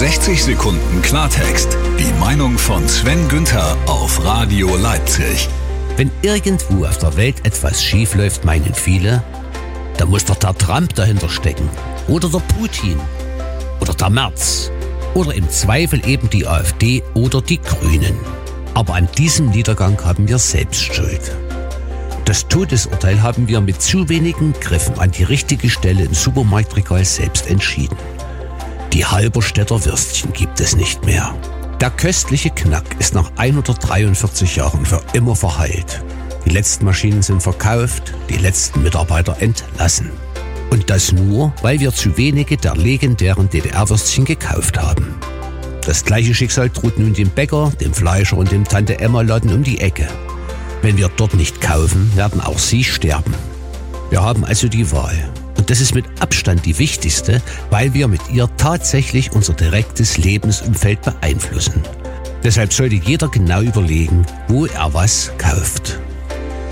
60 Sekunden Klartext. Die Meinung von Sven Günther auf Radio Leipzig. Wenn irgendwo auf der Welt etwas schief läuft, meinen viele, da muss doch der Trump dahinter stecken. Oder der Putin. Oder der Merz. Oder im Zweifel eben die AfD oder die Grünen. Aber an diesem Niedergang haben wir selbst Schuld. Das Todesurteil haben wir mit zu wenigen Griffen an die richtige Stelle im Supermarktregal selbst entschieden. Die Halberstädter Würstchen gibt es nicht mehr. Der köstliche Knack ist nach 143 Jahren für immer verheilt. Die letzten Maschinen sind verkauft, die letzten Mitarbeiter entlassen. Und das nur, weil wir zu wenige der legendären DDR-Würstchen gekauft haben. Das gleiche Schicksal droht nun dem Bäcker, dem Fleischer und dem Tante-Emma-Laden um die Ecke. Wenn wir dort nicht kaufen, werden auch sie sterben. Wir haben also die Wahl. Und das ist mit Abstand die wichtigste, weil wir mit ihr tatsächlich unser direktes Lebensumfeld beeinflussen. Deshalb sollte jeder genau überlegen, wo er was kauft.